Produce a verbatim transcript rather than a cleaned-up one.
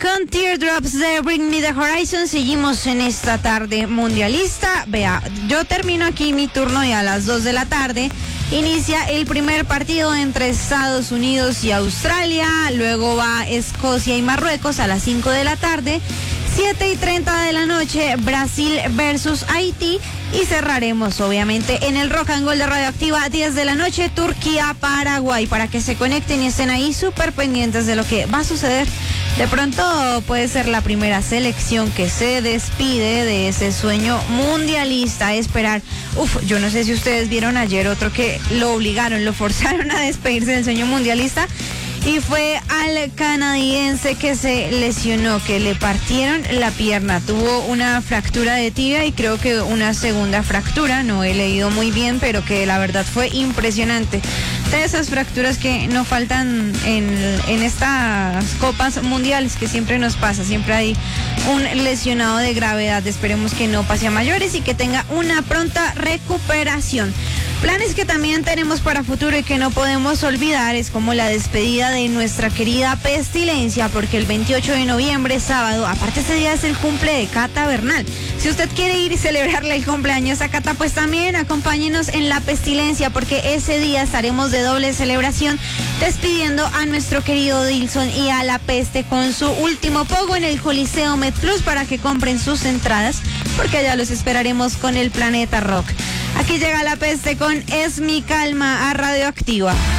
con Teardrops de Bring Me the Horizon. Seguimos en esta tarde mundialista. Vea, yo termino aquí mi turno y a las dos de la tarde inicia el primer partido entre Estados Unidos y Australia. Luego va Escocia y Marruecos a las cinco de la tarde. siete y treinta de la noche, Brasil versus Haití. Y cerraremos, obviamente, en el Rock and Roll de Radioactiva, diez de la noche, Turquía-Paraguay, para que se conecten y estén ahí súper pendientes de lo que va a suceder. De pronto puede ser la primera selección que se despide de ese sueño mundialista. Esperar, uf, yo no sé si ustedes vieron ayer otro que lo obligaron, lo forzaron a despedirse del sueño mundialista. Y fue al canadiense que se lesionó, que le partieron la pierna. Tuvo una fractura de tibia y creo que una segunda fractura. No he leído muy bien, pero que la verdad fue impresionante. De esas fracturas que no faltan en, en estas copas mundiales, que siempre nos pasa. Siempre hay un lesionado de gravedad. Esperemos que no pase a mayores y que tenga una pronta recuperación. Planes que también tenemos para futuro y que no podemos olvidar es como la despedida de nuestra querida Pestilencia, porque el veintiocho de noviembre, sábado, aparte ese día es el cumple de Cata Bernal. Si usted quiere ir y celebrarle el cumpleaños a Cata, pues también acompáñenos en la Pestilencia, porque ese día estaremos de doble celebración despidiendo a nuestro querido Dilson y a la Peste con su último pogo en el Coliseo MedPlus para que compren sus entradas, porque allá los esperaremos con el Planeta Rock. Aquí llega la Peste con Es mi calma a Radioactiva.